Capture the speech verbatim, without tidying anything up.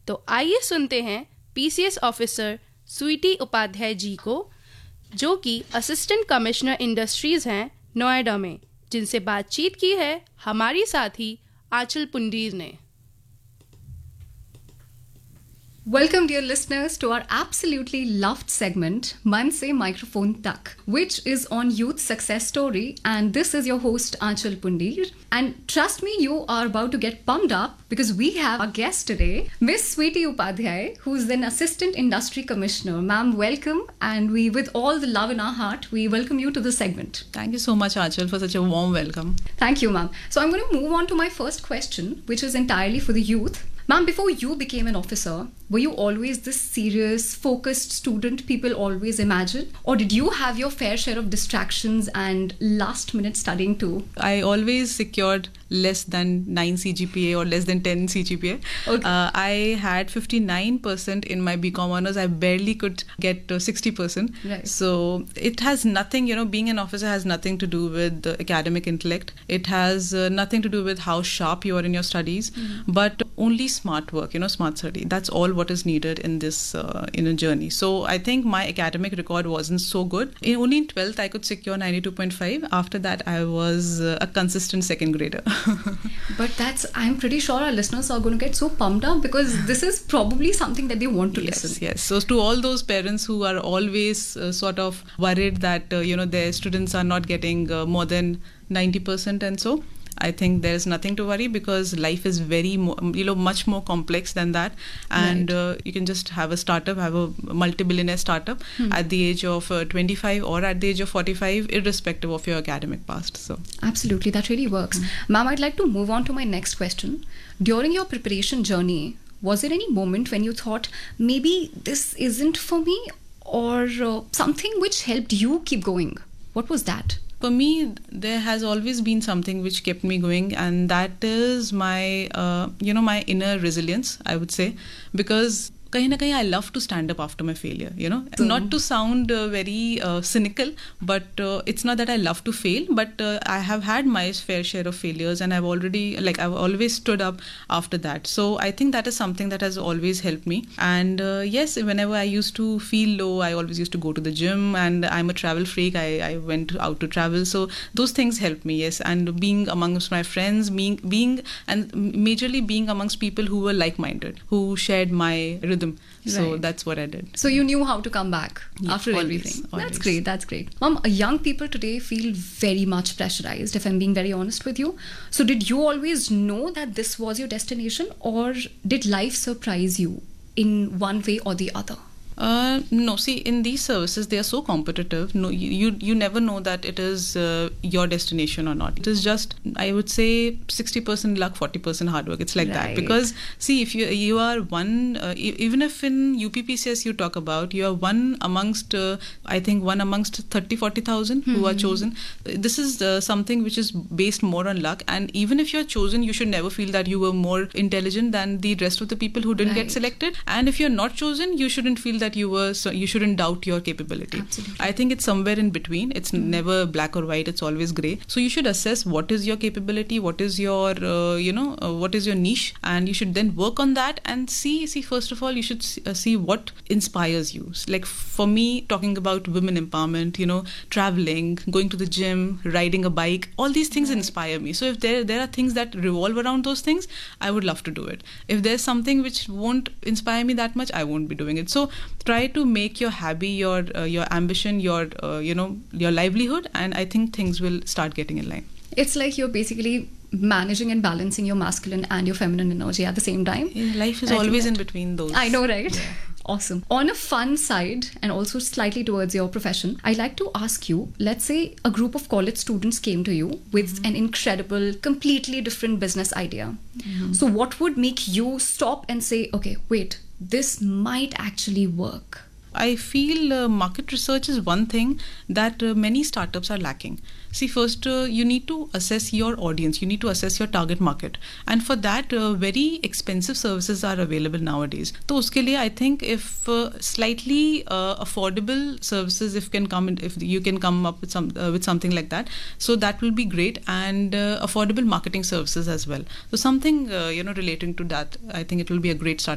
तो आइए सुनते हैं पीसीएस ऑफिसर स्वीटी उपाध्याय जी को, जो कि असिस्टेंट कमिश्नर इंडस्ट्रीज हैं नोएडा में, जिनसे बातचीत की है हमारी साथी आंचल पुंडीर ने। Welcome, dear listeners, to our absolutely loved segment, Man Se Microphone Tak, which is on Youth Success Story. And this is your host, Anchal Pundir. And trust me, you are about to get pumped up because we have our guest today, Miss Sweety Upadhyay, who's an Assistant Industry Commissioner. Ma'am, welcome. And we, with all the love in our heart, we welcome you to the segment. Thank you so much, Anchal, for such a warm welcome. Thank you, ma'am. So I'm going to move on to my first question, which is entirely for the youth. Ma'am, before you became an officer, were you always this serious, focused student people always imagine? Or did you have your fair share of distractions and last-minute studying too? I always secured less than nine C G P A or less than ten C G P A. Okay. Uh, I had fifty-nine percent in my B Com honors. I barely could get uh, sixty percent. Right. So it has nothing, you know, being an officer has nothing to do with the academic intellect. It has uh, nothing to do with how sharp you are in your studies, mm-hmm. but only smart work, you know, smart study. That's all what is needed in this uh, in a journey. So I think my academic record wasn't so good. In, only in twelfth I could secure ninety-two point five. After that I was uh, a consistent second grader. But that's, I'm pretty sure our listeners are going to get so pumped up because this is probably something that they want to yes, listen. Yes. So to all those parents who are always uh, sort of worried that, uh, you know, their students are not getting uh, more than ninety percent and so, I think there is nothing to worry because life is very, mo- you know, much more complex than that. And right. uh, you can just have a startup, have a multi-billionaire startup hmm. at the age of uh, twenty-five or at the age of forty-five, irrespective of your academic past. So absolutely, that really works. Hmm. Ma'am, I'd like to move on to my next question. During your preparation journey, was there any moment when you thought, maybe this isn't for me, or uh, something which helped you keep going? What was that? For me, there has always been something which kept me going, and that is my, uh, you know, my inner resilience, I would say, because kahin na kahin I love to stand up after my failure, you know. Mm. Not to sound uh, very uh, cynical, but uh, it's not that I love to fail, but uh, I have had my fair share of failures, and I've already, like, I've always stood up after that. So I think that is something that has always helped me. And uh, yes, whenever I used to feel low, I always used to go to the gym, and I'm a travel freak. I, I went out to travel. So those things helped me, yes. And being amongst my friends, being, being and majorly being amongst people who were like-minded, who shared my rhythm. So right. That's what I did. So you knew how to come back yeah, after always, everything. Always. That's great. That's great. Mom, young people today feel very much pressurized, if I'm being very honest with you. So did you always know that this was your destination, or did life surprise you in one way or the other? Uh, no, see, in these services, they are so competitive. No, you you, you never know that it is uh, your destination or not. It is just, I would say, sixty percent luck, forty percent hard work. It's like right. that. Because, see, if you you are one, uh, e- even if in U P P C S you talk about, you are one amongst, uh, I think, one amongst thirty, forty thousand mm-hmm. who are chosen. This is uh, something which is based more on luck. And even if you're chosen, you should never feel that you were more intelligent than the rest of the people who didn't right. get selected. And if you're not chosen, you shouldn't feel that you were, so you shouldn't doubt your capability. Absolutely. I think it's somewhere in between. It's mm. never black or white. It's always grey. So you should assess what is your capability, what is your, uh, you know, uh, what is your niche, and you should then work on that and see, see, first of all, you should see, uh, see what inspires you. Like for me, talking about women empowerment, you know, traveling, going to the gym, riding a bike, all these things right. inspire me. So if there, there are things that revolve around those things, I would love to do it. If there's something which won't inspire me that much, I won't be doing it. So try to make your hobby, your uh, your ambition, your uh, you know your livelihood, and I think things will start getting in line. It's like you're basically managing and balancing your masculine and your feminine energy at the same time. Yeah, life is I always in between those. I know, right? Yeah. Awesome. On a fun side, and also slightly towards your profession, I'd like to ask you, let's say a group of college students came to you with mm-hmm. an incredible, completely different business idea. Mm-hmm. So what would make you stop and say, okay, wait, this might actually work? I feel uh, market research is one thing that uh, many startups are lacking. See, first, uh, you need to assess your audience. You need to assess your target market. And for that, uh, very expensive services are available nowadays. So, uske liye, I think if uh, slightly uh, affordable services, if can come, in, if you can come up with some uh, with something like that, so that will be great. And uh, affordable marketing services as well. So, something uh, you know relating to that, I think it will be a great start.